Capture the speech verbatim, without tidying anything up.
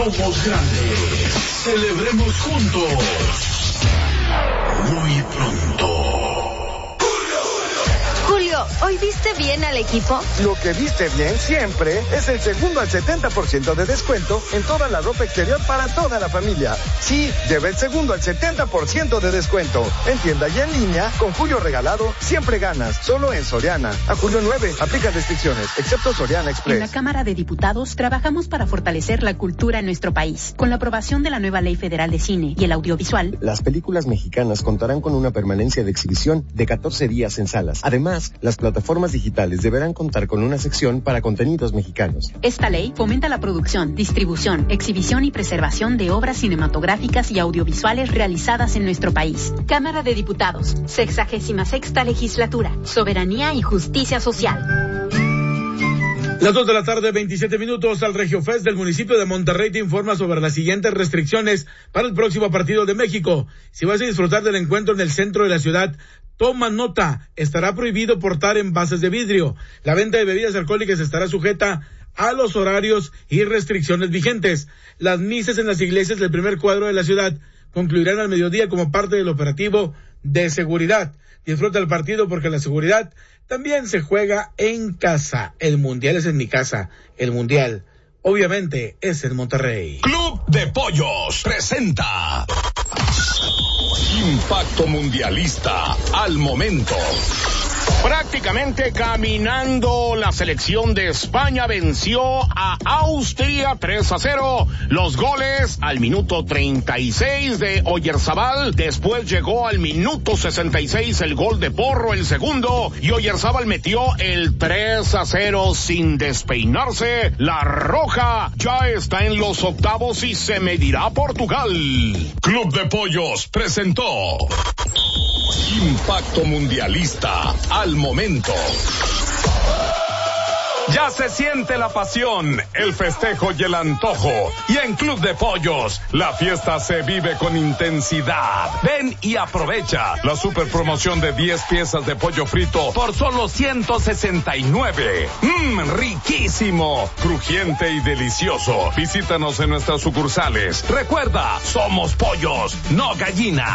Somos grandes, celebremos juntos, muy pronto. Julio, ¿hoy viste bien al equipo? Lo que viste bien siempre es el segundo al setenta por ciento de descuento en toda la ropa exterior para toda la familia. Sí, lleva el segundo al setenta por ciento de descuento. En tienda y en línea, con Julio regalado, siempre ganas. Solo en Soriana. A julio nueve, aplica restricciones, excepto Soriana Express. En la Cámara de Diputados trabajamos para fortalecer la cultura en nuestro país. Con la aprobación de la nueva Ley Federal de Cine y el Audiovisual, las películas mexicanas contarán con una permanencia de exhibición de catorce días en salas. Además, las plataformas digitales deberán contar con una sección para contenidos mexicanos. Esta ley fomenta la producción, distribución, exhibición y preservación de obras cinematográficas y audiovisuales realizadas en nuestro país. Cámara de Diputados, sexagésima sexta legislatura, soberanía y justicia social. Las dos de la tarde, veintisiete minutos, al Regiofest del municipio de Monterrey te informa sobre las siguientes restricciones para el próximo partido de México. Si vas a disfrutar del encuentro en el centro de la ciudad, toma nota, estará prohibido portar envases de vidrio. La venta de bebidas alcohólicas estará sujeta a los horarios y restricciones vigentes. Las misas en las iglesias del primer cuadro de la ciudad concluirán al mediodía como parte del operativo de seguridad. Disfruta el partido porque la seguridad también se juega en casa. El mundial es en mi casa. El mundial, obviamente, es en Monterrey. Club de Pollos presenta Impacto Mundialista al momento. Prácticamente caminando, la selección de España venció a Austria tres a cero. Los goles al minuto treinta y seis de Oyarzabal. Después llegó al minuto sesenta y seis el gol de Porro, el segundo. Y Oyarzabal metió el tres a cero sin despeinarse. La Roja ya está en los octavos y se medirá a Portugal. Club de Pollos presentó Impacto Mundialista al momento. Ya se siente la pasión, el festejo y el antojo. Y en Club de Pollos, la fiesta se vive con intensidad. Ven y aprovecha la super promoción de diez piezas de pollo frito por solo ciento sesenta y nueve. Mmm, riquísimo, crujiente y delicioso. Visítanos en nuestras sucursales. Recuerda, somos pollos, no gallinas.